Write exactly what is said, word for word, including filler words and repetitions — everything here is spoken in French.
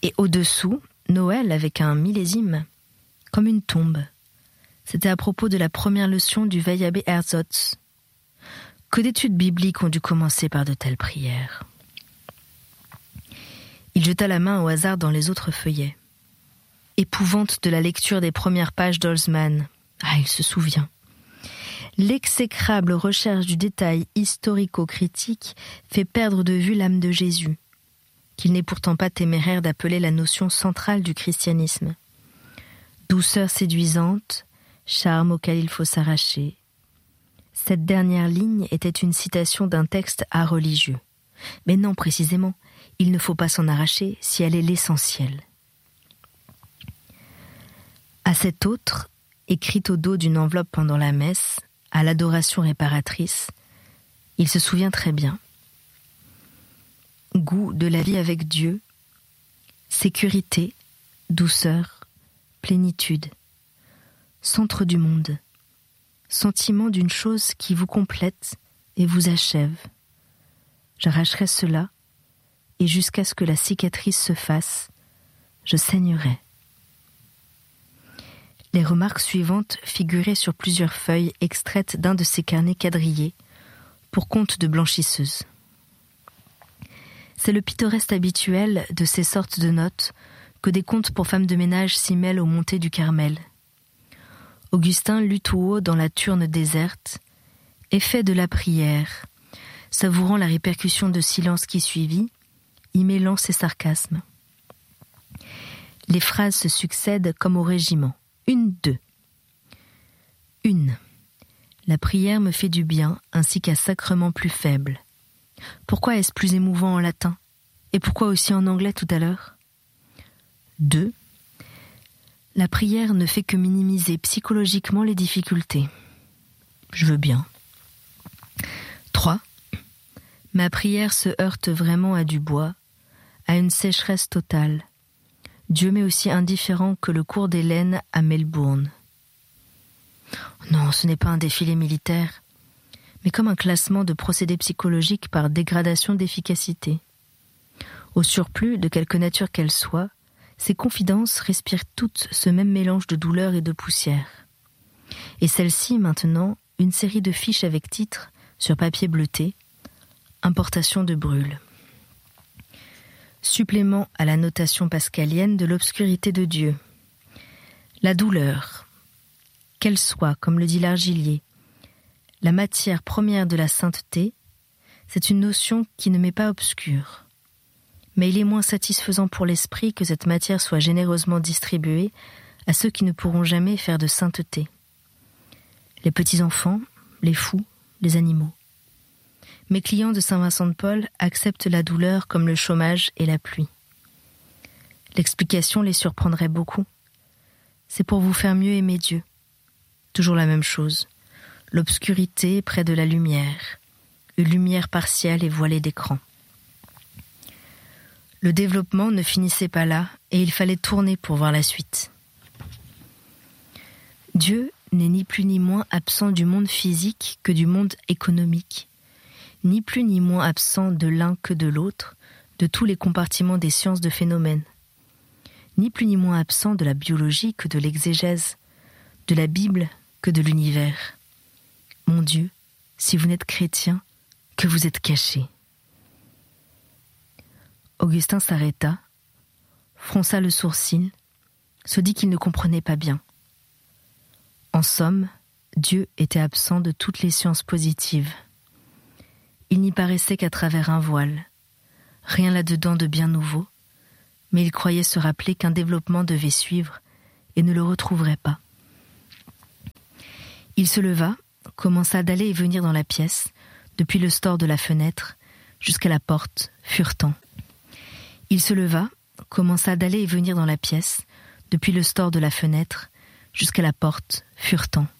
Et au-dessous, Noël avec un millésime, comme une tombe. C'était à propos de la première leçon du vieil abbé Herzog. Que d'études bibliques ont dû commencer par de telles prières. Il jeta la main au hasard dans les autres feuillets. Épouvante de la lecture des premières pages d'Holzmann. Ah, il se souvient. L'exécrable recherche du détail historico-critique fait perdre de vue l'âme de Jésus, qu'il n'est pourtant pas téméraire d'appeler la notion centrale du christianisme. Douceur séduisante, charme auquel il faut s'arracher. Cette dernière ligne était une citation d'un texte art religieux. Mais non, précisément, il ne faut pas s'en arracher si elle est l'essentiel. À cette autre, écrite au dos d'une enveloppe pendant la messe, à l'adoration réparatrice, il se souvient très bien. Goût de la vie avec Dieu, sécurité, douceur, plénitude, centre du monde, sentiment d'une chose qui vous complète et vous achève. J'arracherai cela, et jusqu'à ce que la cicatrice se fasse, je saignerai. Les remarques suivantes figuraient sur plusieurs feuilles extraites d'un de ces carnets quadrillés, pour compte de blanchisseuse. C'est le pittoresque habituel de ces sortes de notes que des contes pour femmes de ménage s'y mêlent aux montées du Carmel. Augustin lut tout haut dans la turne déserte, effet de la prière, savourant la répercussion de silence qui suivit, y mêlant ses sarcasmes. Les phrases se succèdent comme au régiment. Une, deux. Une. La prière me fait du bien, ainsi qu'un sacrement plus faible. Pourquoi est-ce plus émouvant en latin? Et pourquoi aussi en anglais tout à l'heure? Deux. La prière ne fait que minimiser psychologiquement les difficultés. Je veux bien. Trois. Ma prière se heurte vraiment à du bois, à une sécheresse totale. Dieu m'est aussi indifférent que le cours des laines à Melbourne. Non, ce n'est pas un défilé militaire, mais comme un classement de procédés psychologiques par dégradation d'efficacité. Au surplus, de quelque nature qu'elle soit, ces confidences respirent toutes ce même mélange de douleur et de poussière. Et celle-ci, maintenant, une série de fiches avec titre, sur papier bleuté, « Importation de brûle ». Supplément à la notation pascalienne de l'obscurité de Dieu. La douleur, qu'elle soit, comme le dit l'Argilier, la matière première de la sainteté, c'est une notion qui ne m'est pas obscure. Mais il est moins satisfaisant pour l'esprit que cette matière soit généreusement distribuée à ceux qui ne pourront jamais faire de sainteté. Les petits-enfants, les fous, les animaux. Mes clients de Saint-Vincent de Paul acceptent la douleur comme le chômage et la pluie. L'explication les surprendrait beaucoup. C'est pour vous faire mieux aimer Dieu. Toujours la même chose. L'obscurité près de la lumière. Une lumière partielle et voilée d'écran. Le développement ne finissait pas là et il fallait tourner pour voir la suite. Dieu n'est ni plus ni moins absent du monde physique que du monde économique. Ni plus ni moins absent de l'un que de l'autre, de tous les compartiments des sciences de phénomènes. Ni plus ni moins absent de la biologie que de l'exégèse, de la Bible que de l'univers. Mon Dieu, si vous n'êtes chrétien, que vous êtes caché. Augustin s'arrêta, fronça le sourcil, se dit qu'il ne comprenait pas bien. En somme, Dieu était absent de toutes les sciences positives. Il n'y paraissait qu'à travers un voile, rien là-dedans de bien nouveau, mais il croyait se rappeler qu'un développement devait suivre et ne le retrouverait pas. Il se leva, commença d'aller et venir dans la pièce, depuis le store de la fenêtre jusqu'à la porte, furetant. Il se leva, commença d'aller et venir dans la pièce, depuis le store de la fenêtre jusqu'à la porte, furetant.